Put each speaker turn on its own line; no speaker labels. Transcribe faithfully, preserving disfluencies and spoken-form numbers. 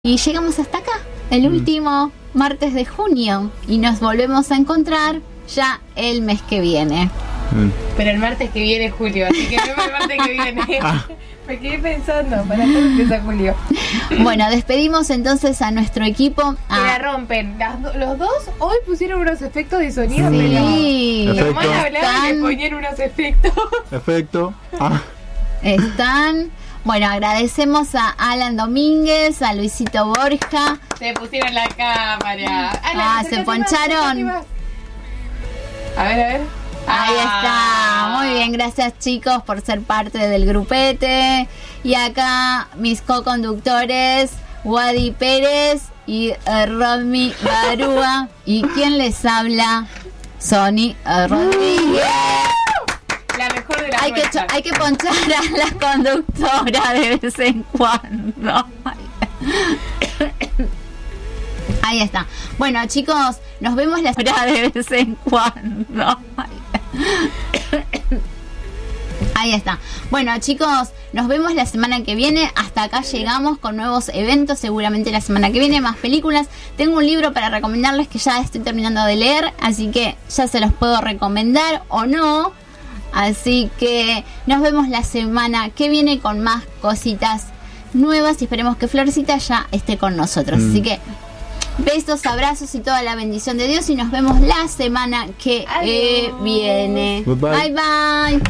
Y llegamos hasta acá, el mm. último martes de junio, y nos volvemos a encontrar ya el mes que viene.
Mm. Pero el martes que viene es julio, así que no es el martes que viene. Ah. Me quedé pensando, para todo empieza julio.
Bueno, despedimos entonces a nuestro equipo.
A... Que la rompen. Las do- los dos hoy pusieron unos efectos de sonido.
Sí.
Pero nomás hablaban y le ponían unos efectos.
Efecto. Ah.
Están... Bueno, agradecemos a Alan Domínguez, a Luisito Borja.
Se pusieron la cámara.
Alan, ah, se poncharon.
Más, a ver, a ver.
Ahí
ah.
está. Muy bien, gracias chicos por ser parte del grupete. Y acá mis co-conductores, Wadi Pérez y uh, Rodmi Barúa. ¿Y quién les habla? Sony uh, Rodríguez.
La mejor de las
hay que, cho- hay que ponchar a la conductora de vez en cuando. Ahí está. Bueno, chicos, nos vemos la semana de vez en cuando. Ahí está. Bueno, chicos, nos vemos la semana que viene. Hasta acá llegamos con nuevos eventos. Seguramente la semana que viene más películas. Tengo un libro para recomendarles que ya estoy terminando de leer, así que ya se los puedo recomendar o no. Así que nos vemos la semana que viene con más cositas nuevas y esperemos que Florcita ya esté con nosotros. Mm. Así que besos, abrazos y toda la bendición de Dios y nos vemos la semana que eh, viene.
Goodbye.
Bye bye.